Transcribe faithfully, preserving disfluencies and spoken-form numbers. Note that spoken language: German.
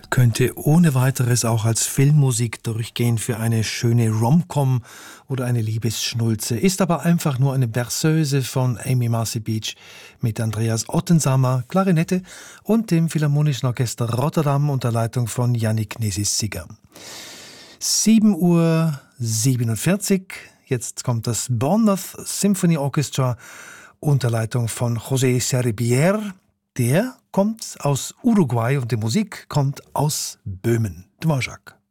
Könnte ohne weiteres auch als Filmmusik durchgehen für eine schöne Rom-Com oder eine Liebesschnulze, ist aber einfach nur eine Berceuse von Amy Marcy Beach mit Andreas Ottensamer, Klarinette und dem Philharmonischen Orchester Rotterdam unter Leitung von Yannick Nesis-Sigger. sieben Uhr siebenundvierzig, jetzt kommt das Bournemouth Symphony Orchestra unter Leitung von José Seribier. Der kommt aus Uruguay und die Musik kommt aus Böhmen. Dvorak.